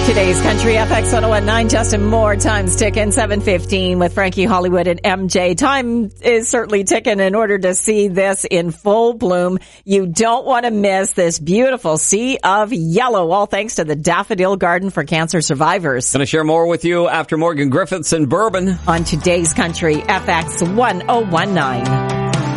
Today's Country FX 1019, Justin Moore, time's ticking, 7:15 with Frankie Hollywood and MJ. Time is certainly ticking in order to see this in full bloom. You don't want to miss this beautiful sea of yellow, all thanks to the Daffodil Garden for Cancer Survivors. Going to share more with you after Morgan Griffiths and Bourbon on today's Country FX 1019.